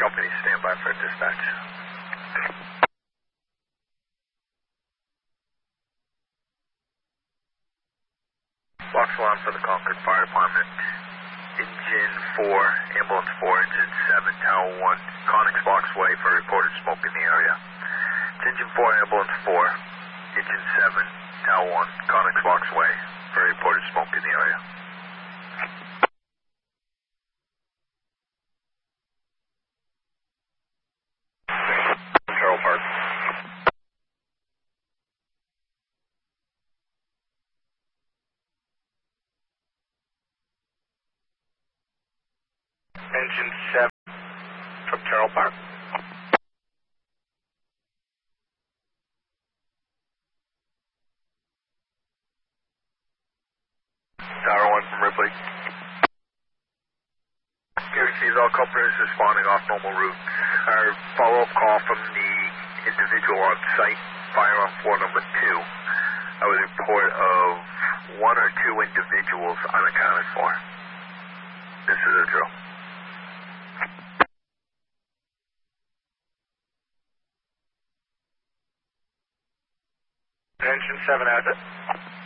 Company, stand by for dispatch. Box alarm for the Concord Fire Department. Engine 4, Ambulance 4, Engine 7, Tower 1, Connex Boxway for reported smoke in the area. Engine 4, Ambulance 4, Engine 7, Tower 1, Connex Boxway for reported smoke in the area. Carroll Park. Engine 7 from Carroll Park. Tower 1 from Ripley. Gary sees all companies responding off normal route. Our follow-up call from the individual on site, fire on floor number 2. I was a report of 1 or 2 individuals unaccounted for. This is a drill. Engine 7 has it.